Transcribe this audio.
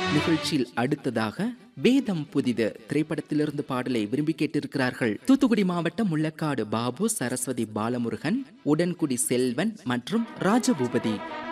நிகழ்ச்சியில் அடுத்ததாக வேதம் புதிது திரைப்படத்திலிருந்து பாடலை விரும்பி கேட்டிருக்கிறார்கள். தூத்துக்குடி மாவட்டம் முள்ளக்காடு பாபு, சரஸ்வதி பாலமுருகன், உடன்குடி செல்வன் மற்றும் ராஜபூபதி.